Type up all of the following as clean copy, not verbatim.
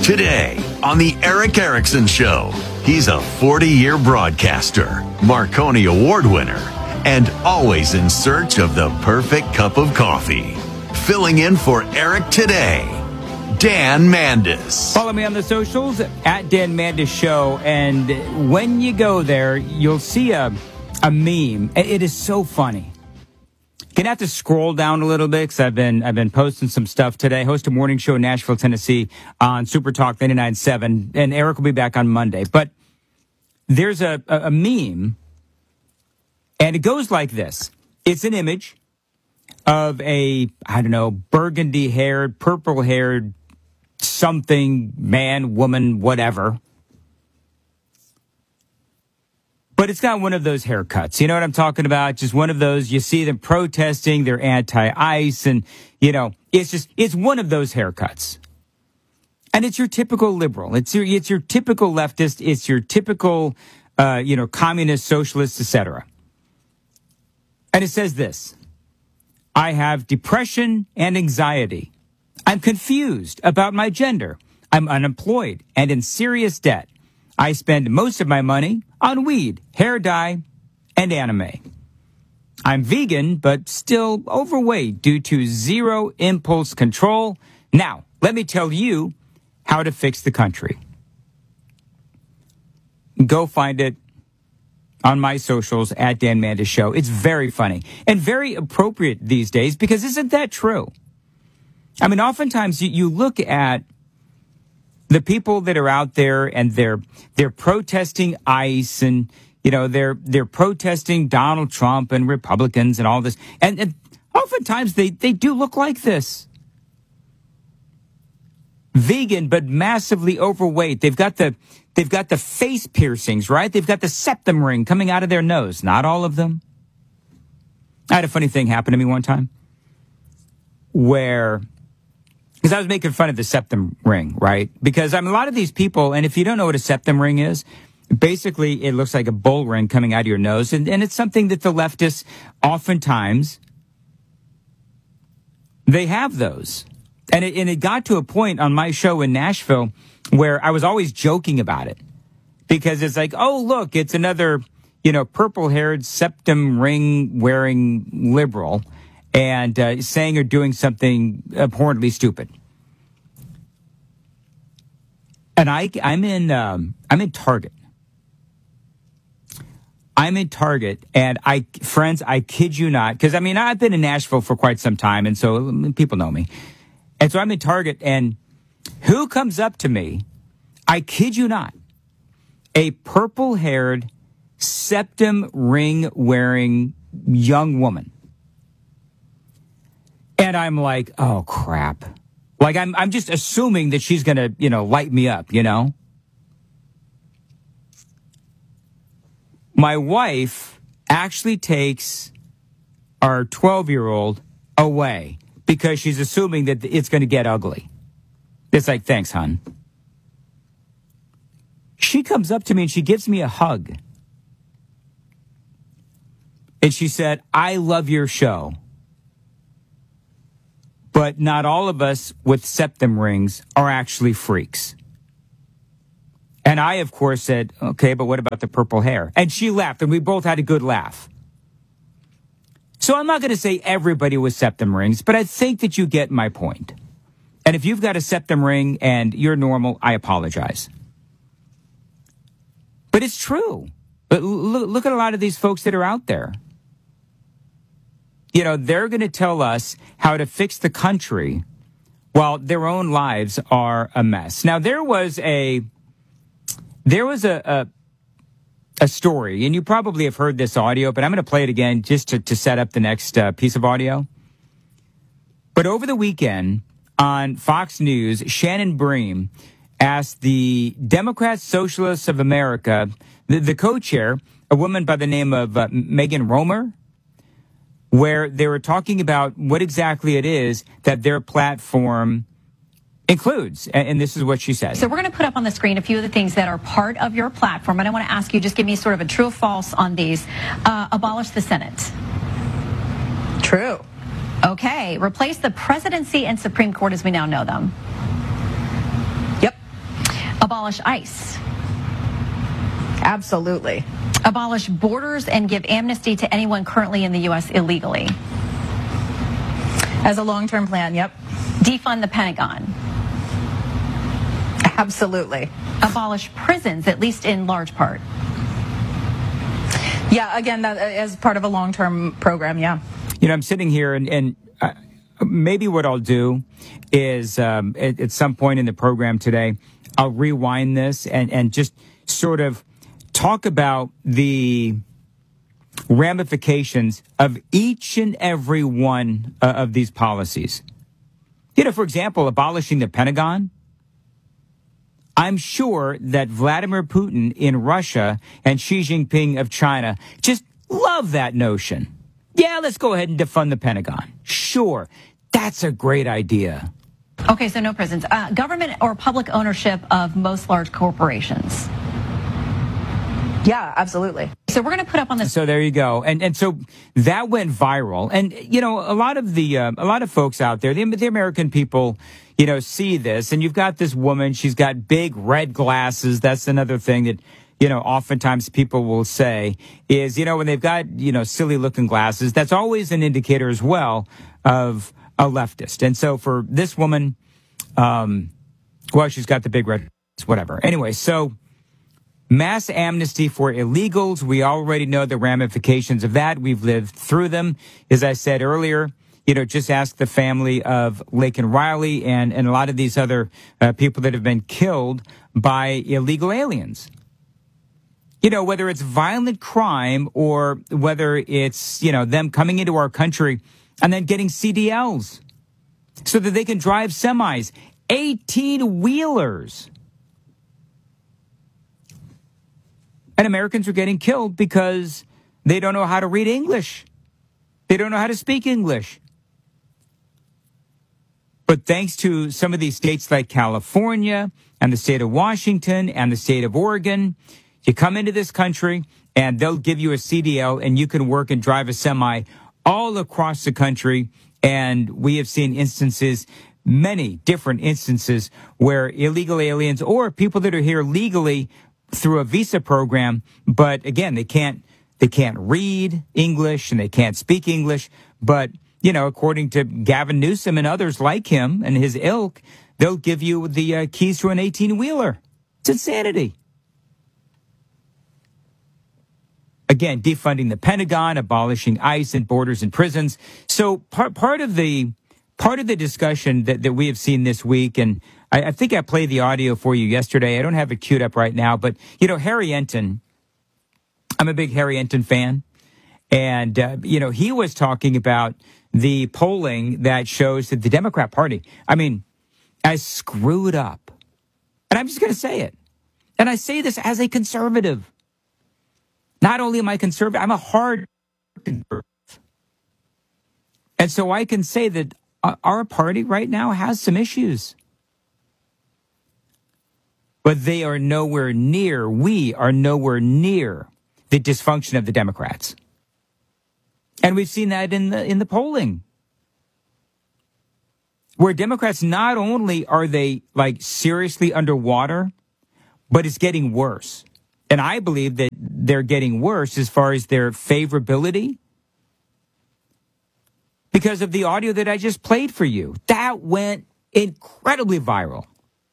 Today on The Eric Erickson Show, he's a 40-year broadcaster, Marconi Award winner, and always in search of the perfect cup of coffee. Filling in for Eric today, Dan Mandis. Follow me on the socials at Dan Mandis Show, and when you go there, you'll see a meme. It is so funny. Gonna have to scroll down a little bit because I've been posting some stuff today. Host a morning show in Nashville, Tennessee on Super Talk 99.7, and Eric will be back on Monday. But there's a meme, and it goes like this. It's an image of a, burgundy-haired, purple-haired something, man, woman, whatever. But it's got one of those haircuts. You know what I'm talking about? Just one of those. You see them protesting. They're anti-ICE. And, it's one of those haircuts. And it's your typical liberal. It's your typical leftist. It's your typical, communist, socialist, etc. And it says this: I have depression and anxiety. I'm confused about my gender. I'm unemployed and in serious debt. I spend most of my money on weed, hair dye, and anime. I'm vegan, but still overweight due to zero impulse control. Now, let me tell you how to fix the country. Go find it on my socials at Dan Mandis Show. It's very funny and very appropriate these days because isn't that true? I mean, oftentimes you look at the people that are out there and they're protesting ICE and, they're protesting Donald Trump and Republicans and all this. And oftentimes they do look like this. Vegan, but massively overweight. They've got the face piercings, right? They've got the septum ring coming out of their nose. Not all of them. I had a funny thing happen to me one time because I was making fun of the septum ring, right? Because a lot of these people, and if you don't know what a septum ring is, basically it looks like a bull ring coming out of your nose. And it's something that the leftists oftentimes, they have those. And it got to a point on my show in Nashville where I was always joking about it. Because it's like, oh, look, it's another, purple-haired septum ring-wearing liberal and saying or doing something abhorrently stupid. And I'm in Target. I'm in Target, and I kid you not, because I've been in Nashville for quite some time, and so people know me. And so I'm in Target, and who comes up to me? I kid you not, a purple-haired septum ring-wearing young woman. And I'm like, oh, crap. Like, I'm just assuming that she's going to, light me up, My wife actually takes our 12-year-old away because she's assuming that it's going to get ugly. It's like, thanks, hon. She comes up to me and she gives me a hug. And she said, I love your show. But not all of us with septum rings are actually freaks. And I, of course, said, okay, but what about the purple hair? And she laughed, and we both had a good laugh. So I'm not going to say everybody with septum rings, but I think that you get my point. And if you've got a septum ring and you're normal, I apologize. But it's true. But look at a lot of these folks that are out there. They're going to tell us how to fix the country while their own lives are a mess. Now, there was a story, and you probably have heard this audio, but I'm going to play it again just to set up the next piece of audio. But over the weekend on Fox News, Shannon Bream asked the Democrat Socialists of America, the co-chair, a woman by the name of Megan Romer, where they were talking about what exactly it is that their platform includes. And this is what she said. So we're going to put up on the screen a few of the things that are part of your platform. And I want to ask you, just give me sort of a true or false on these. Abolish the Senate. True. Okay. Replace the presidency and Supreme Court as we now know them. Yep. Abolish ICE. Absolutely. Abolish borders and give amnesty to anyone currently in the U.S. illegally. As a long-term plan, yep. Defund the Pentagon. Absolutely. Abolish prisons, at least in large part. Yeah, again, that as part of a long-term program, yeah. You know, I'm sitting here and maybe what I'll do is at some point in the program today, I'll rewind this and just sort of talk about the ramifications of each and every one of these policies. You know, for example, abolishing the Pentagon. I'm sure that Vladimir Putin in Russia and Xi Jinping of China just love that notion. Yeah, let's go ahead and defund the Pentagon. Sure, that's a great idea. Okay, so no prisons. Government or public ownership of most large corporations. Yeah, absolutely. So we're going to put up on the... So there you go. And so that went viral. And, you know, a lot of folks out there, the American people, you know, see this. And you've got this woman, she's got big red glasses. That's another thing that, you know, oftentimes people will say is, you know, when they've got, you know, silly looking glasses, that's always an indicator as well of a leftist. And so for this woman, well, she's got the big red, whatever. Anyway, so mass amnesty for illegals. We already know the ramifications of that. We've lived through them. As I said earlier, you know, just ask the family of Laken Riley and a lot of these other people that have been killed by illegal aliens. You know, whether it's violent crime or whether it's, you know, them coming into our country and then getting CDLs so that they can drive semis, 18-wheelers. And Americans are getting killed because they don't know how to read English. They don't know how to speak English. But thanks to some of these states like California and the state of Washington and the state of Oregon, you come into this country and they'll give you a CDL and you can work and drive a semi all across the country. And we have seen instances, many different instances, where illegal aliens or people that are here legally through a visa program, but again, they can't read English and they can't speak English. But, you know, according to Gavin Newsom and others like him and his ilk, they'll give you the keys to an 18-wheeler. It's insanity. Again, defunding the Pentagon, abolishing ICE and borders and prisons. So part of the discussion that we have seen this week, and I think I played the audio for you yesterday. I don't have it queued up right now, but, you know, Harry Enton, I'm a big Harry Enton fan. And, you know, he was talking about the polling that shows that the Democrat Party, I mean, has screwed up. And I'm just going to say it. And I say this as a conservative. Not only am I conservative, I'm a hard conservative. And so I can say that our party right now has some issues. But they are nowhere near, we are nowhere near the dysfunction of the Democrats. And we've seen that in the polling. Where Democrats, not only are they like seriously underwater, but it's getting worse. And I believe that they're getting worse as far as their favorability because of the audio that I just played for you. That went incredibly viral.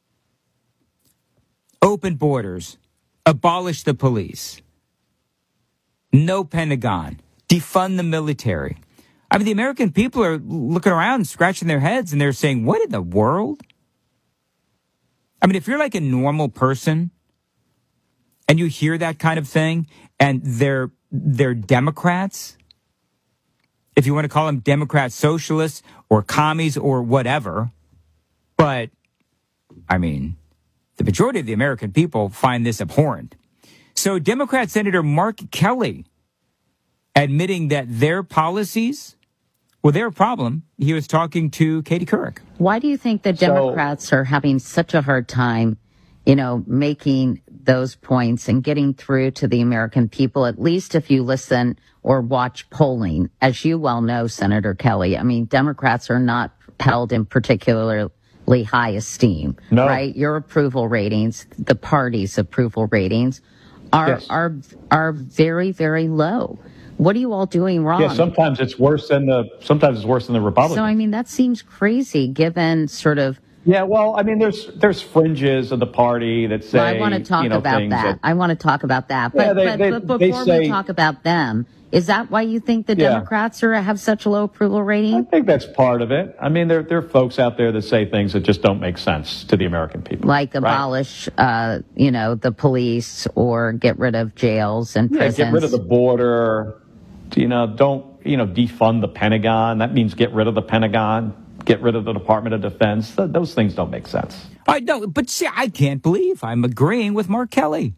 Open borders, abolish the police, no Pentagon, defund the military. I mean, the American people are looking around, scratching their heads, and they're saying, what in the world? I mean, if you're like a normal person and you hear that kind of thing and they're Democrats, if you want to call them Democrat socialists or commies or whatever, but, I mean, the majority of the American people find this abhorrent. So Democrat Senator Mark Kelly admitting that their policies, well, they're a problem. He was talking to Katie Couric. Why do you think the Democrats are having such a hard time, you know, making those points and getting through to the American people, at least if you listen or watch polling? As you well know, Senator Kelly, I mean, Democrats are not held in particular terribly high esteem, No. right? Your approval ratings, the party's approval ratings, are very, very low. What are you all doing wrong? Yeah, sometimes it's worse than the Republicans. So, I mean, that seems crazy given sort of. Yeah, well, I mean, there's fringes of the party that say, I want to talk about that. I want to talk about that. But, Yeah, but before we talk about them, is that why you think the Democrats have such a low approval rating? I think that's part of it. I mean, there are folks out there that say things that just don't make sense to the American people. Like abolish, the police or get rid of jails and prisons. Yeah, get rid of the border. Don't defund the Pentagon. That means get rid of the Pentagon. Get rid of the Department of Defense. Those things don't make sense. I know, but see, I can't believe I'm agreeing with Mark Kelly.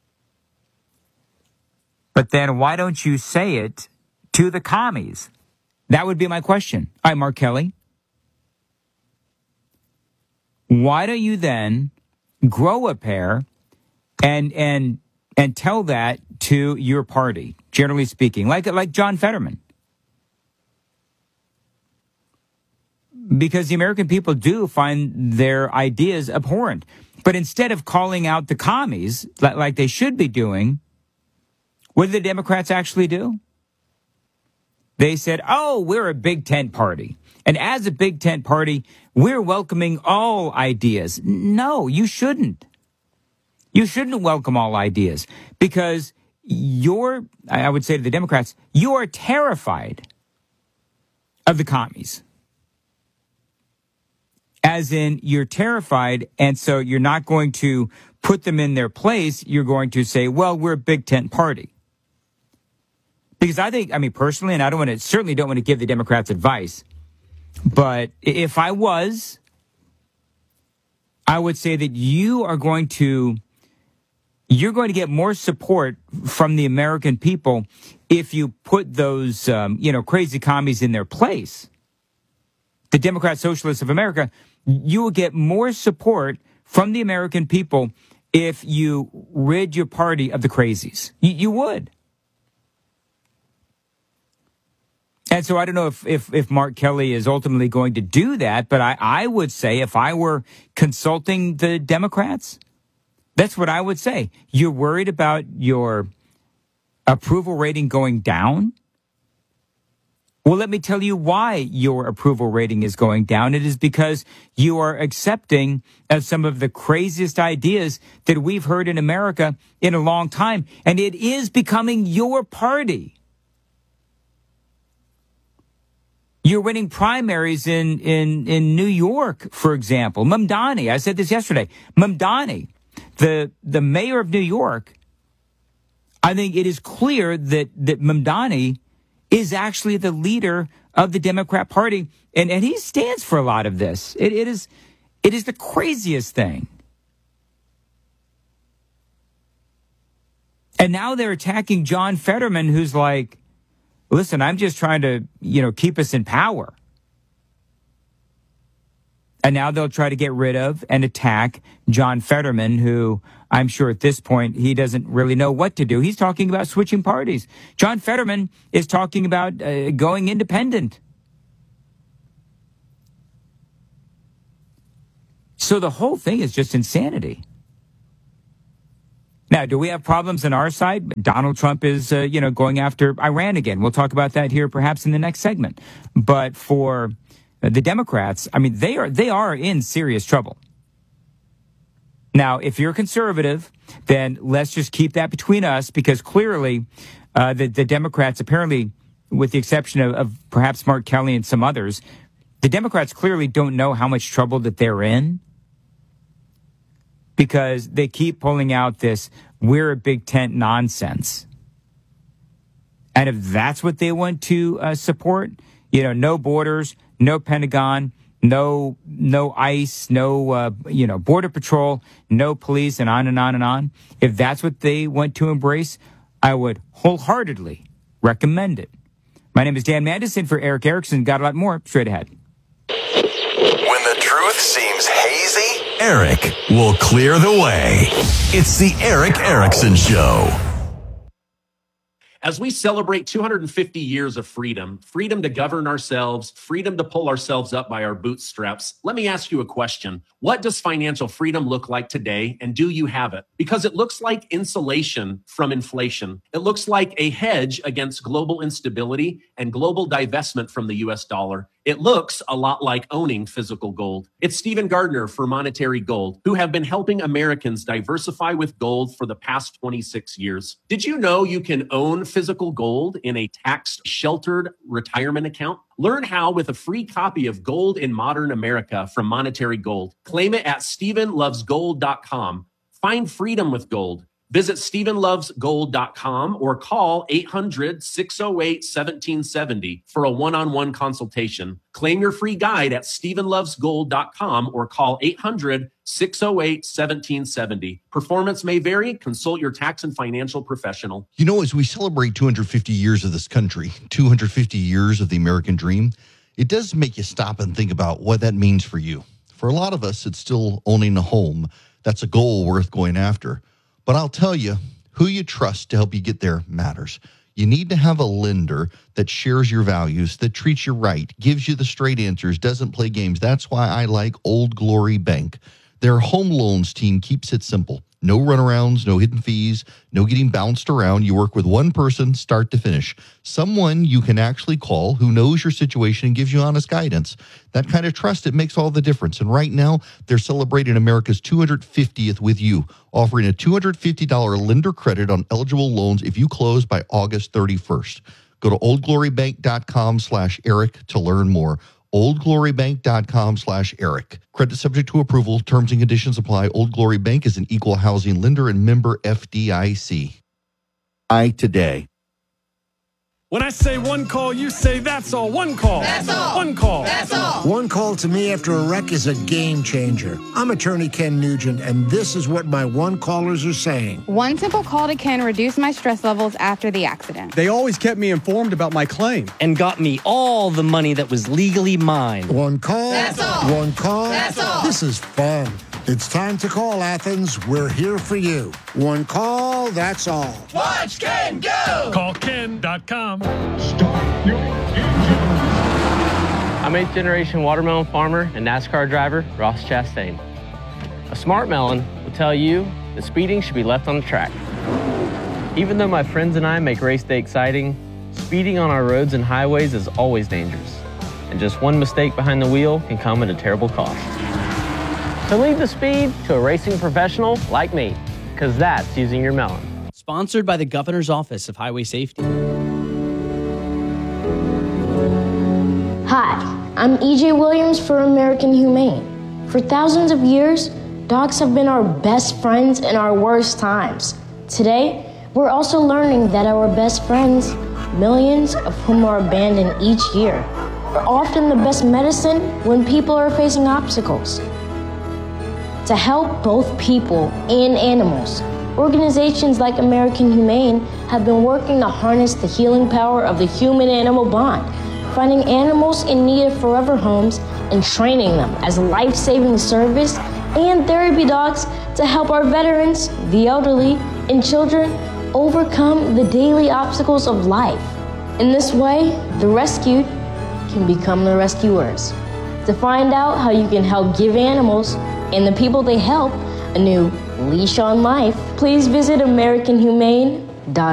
But then why don't you say it to the commies? That would be my question. All right, Mark Kelly. Why don't you then grow a pair and tell that to your party, generally speaking, like John Fetterman? Because the American people do find their ideas abhorrent. But instead of calling out the commies, like they should be doing, what did the Democrats actually do? They said, we're a big tent party. And as a big tent party, we're welcoming all ideas. No, you shouldn't. You shouldn't welcome all ideas because I would say to the Democrats, you're terrified of the commies. As in, you're terrified, and so you're not going to put them in their place. You're going to say, well, we're a big tent party. Because personally, and certainly don't want to give the Democrats advice, but if I was, I would say that you're going to get more support from the American people if you put those, crazy commies in their place. The Democrat Socialists of America, you will get more support from the American people if you rid your party of the crazies. You would. And so I don't know if Mark Kelly is ultimately going to do that, but I would say if I were consulting the Democrats, that's what I would say. You're worried about your approval rating going down? Well, let me tell you why your approval rating is going down. It is because you are accepting of some of the craziest ideas that we've heard in America in a long time, and it is becoming your party. You're winning primaries in New York, for example. Mamdani, I said this yesterday. Mamdani, the mayor of New York, I think it is clear that Mamdani is actually the leader of the Democrat Party, and he stands for a lot of this. It is the craziest thing. And now they're attacking John Fetterman, who's like, listen, I'm just trying to, keep us in power. And now they'll try to get rid of and attack John Fetterman, who I'm sure at this point he doesn't really know what to do. He's talking about switching parties. John Fetterman is talking about going independent. So the whole thing is just insanity. Now, do we have problems on our side? Donald Trump is, going after Iran again. We'll talk about that here perhaps in the next segment. But for the Democrats, they are in serious trouble. Now, if you're conservative, then let's just keep that between us because clearly the Democrats, apparently, with the exception of perhaps Mark Kelly and some others, the Democrats clearly don't know how much trouble that they're in because they keep pulling out this we're a big tent nonsense. And if that's what they want to support, no borders, no Pentagon, no ICE, no, Border Patrol, no police, and on and on and on. If that's what they want to embrace, I would wholeheartedly recommend it. My name is Dan Mandison for Eric Erickson. Got a lot more straight ahead. When the truth seems hazy, Eric will clear the way. It's the Eric Erickson Show. As we celebrate 250 years of freedom, freedom to govern ourselves, freedom to pull ourselves up by our bootstraps, let me ask you a question. What does financial freedom look like today, and do you have it? Because it looks like insulation from inflation. It looks like a hedge against global instability and global divestment from the US dollar. It looks a lot like owning physical gold. It's Stephen Gardner for Monetary Gold, who have been helping Americans diversify with gold for the past 26 years. Did you know you can own physical gold in a tax-sheltered retirement account? Learn how with a free copy of Gold in Modern America from Monetary Gold. Claim it at StephenLovesGold.com. Find freedom with gold. Visit StephenLovesGold.com or call 800-608-1770 for a one-on-one consultation. Claim your free guide at StephenLovesGold.com or call 800-608-1770. Performance may vary. Consult your tax and financial professional. You know, as we celebrate 250 years of this country, 250 years of the American dream, it does make you stop and think about what that means for you. For a lot of us, it's still owning a home. That's a goal worth going after. But I'll tell you, who you trust to help you get there matters. You need to have a lender that shares your values, that treats you right, gives you the straight answers, doesn't play games. That's why I like Old Glory Bank. Their home loans team keeps it simple. No runarounds, no hidden fees, no getting bounced around. You work with one person, start to finish. Someone you can actually call who knows your situation and gives you honest guidance. That kind of trust, it makes all the difference. And right now, they're celebrating America's 250th with you, offering a $250 lender credit on eligible loans if you close by August 31st. Go to oldglorybank.com/Eric to learn more. oldglorybank.com/Eric. Credit subject to approval. Terms and conditions apply. Old Glory Bank is an equal housing lender and member FDIC. Today. When I say one call, you say that's all. One call. That's all. One call. That's all. One call to me after a wreck is a game changer. I'm attorney Ken Nugent, and this is what my one callers are saying. One simple call to Ken reduced my stress levels after the accident. They always kept me informed about my claim and got me all the money that was legally mine. One call. That's all. One call. That's all. This is fun. It's time to call, Athens. We're here for you. One call, that's all. Watch Ken go! Call Ken.com. Start your engine. I'm 8th generation watermelon farmer and NASCAR driver Ross Chastain. A smart melon will tell you that speeding should be left on the track. Even though my friends and I make race day exciting, speeding on our roads and highways is always dangerous. And just one mistake behind the wheel can come at a terrible cost. So leave the speed to a racing professional like me, because that's using your melon. Sponsored by the Governor's Office of Highway Safety. Hi, I'm EJ Williams for American Humane. For thousands of years, dogs have been our best friends in our worst times. Today, we're also learning that our best friends, millions of whom are abandoned each year, are often the best medicine when people are facing obstacles. To help both people and animals, organizations like American Humane have been working to harness the healing power of the human-animal bond, finding animals in need of forever homes and training them as life-saving service and therapy dogs to help our veterans, the elderly, and children overcome the daily obstacles of life. In this way, the rescued can become the rescuers. To find out how you can help give animals and the people they help a new leash on life, please visit AmericanHumane.org.